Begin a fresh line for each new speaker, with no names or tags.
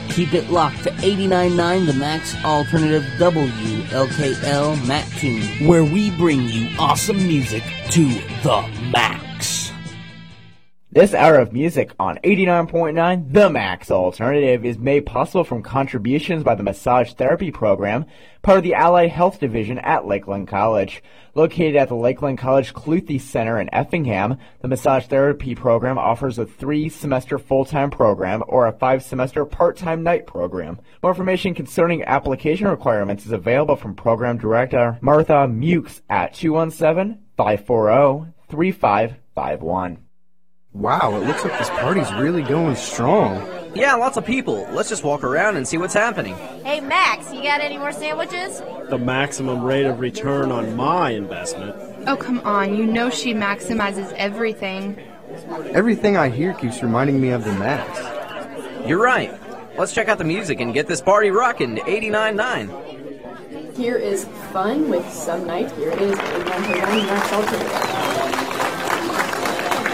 Keep it locked to 89.9 The Max Alternative WLKL Mac Tune, where we bring you awesome music to the max.
This hour of music on 89.9 The Max Alternative is made possible from contributions by the Massage Therapy Program, part of the Allied Health Division at Lakeland College. Located at the Lakeland College Cluthe Center in Effingham, the Massage Therapy Program offers a 3-semester full-time program or a 5-semester part-time night program. More information concerning application requirements is available from Program Director Martha Mukes at 217-540-3551.
Wow, it looks like this party's really going strong.
Yeah, lots of people. Let's just walk around and see what's happening.
Hey, Max, you got any more sandwiches?
The maximum rate of return on my investment.
Oh, come on. You know she maximizes everything.
Everything I hear keeps reminding me of the Max.
You're right. Let's check out the music and get this party rocking to 89.9.
Here is fun with some night. Here is 89.9 Max Alternative.